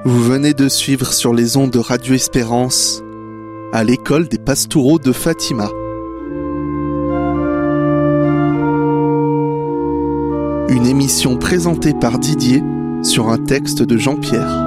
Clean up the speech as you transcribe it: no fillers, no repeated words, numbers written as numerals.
Vous venez de suivre sur les ondes de Radio Espérance à l'école des Pastoureaux de Fatima. Une émission présentée par Didier sur un texte de Jean-Pierre.